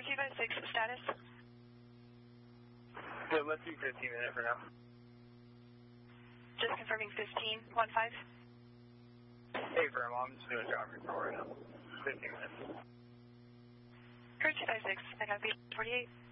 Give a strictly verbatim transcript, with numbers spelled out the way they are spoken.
Crew two five six, status? Yeah, let's do fifteen minutes for now. Just confirming fifteen, one five. Hey, firm, I'm just doing a job report right now. fifteen minutes. Crew two five six, I got B forty-eight.